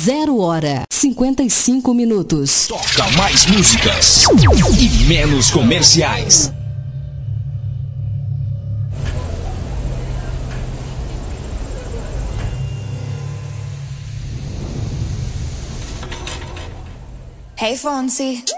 0 hora 55 minutos. Toca mais músicas e menos comerciais. Hey, Fonzie.